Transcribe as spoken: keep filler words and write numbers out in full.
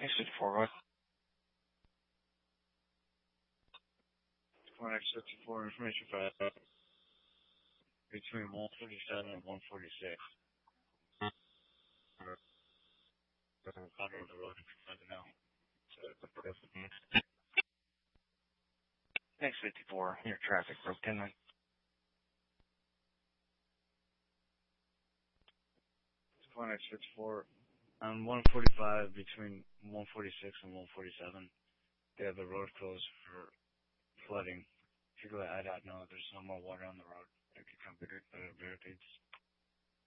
X fifty-four, what? Four X fifty-four information for that. Between one forty-seven and one forty-six. Out of the road if you find it now. X fifty-four, your traffic broke ten. One X fifty-four on one forty-five between one forty-six and one forty-seven. They have the road closed for flooding. If you go to I D O T, no, there's no more water on the road. They could come bigger barricades.